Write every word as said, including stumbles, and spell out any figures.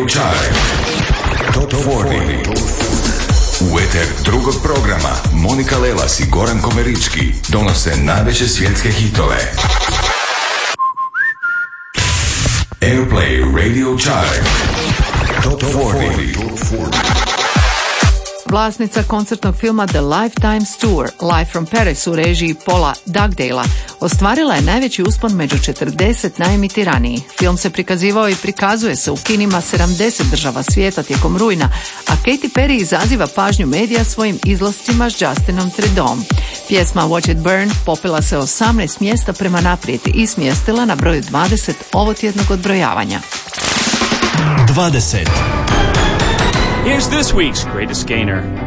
Radio Chart. Top četrdeset. U eter drugog programa Monika Lelas i Goran Komerički donose najveće svjetske hitove. Airplay Radio Chart. Top četrdeset. Vlasnica koncertnog filma The Lifetimes Tour, Live from Paris u režiji Paula Dugdalea, ostvarila je najveći uspon među četrdeset najemitiranijih. Film se prikazivao i prikazuje se u kinima sedamdeset država svijeta tijekom rujna, a Katy Perry izaziva pažnju medija svojim izlascima s Justinom Trudeauom. Pjesma Watch It Burn popela se osamnaest mjesta prema naprijed i smjestila na broju dvadeset ovotjednog odbrojavanja. dvadeset. Here's this week's greatest gainer.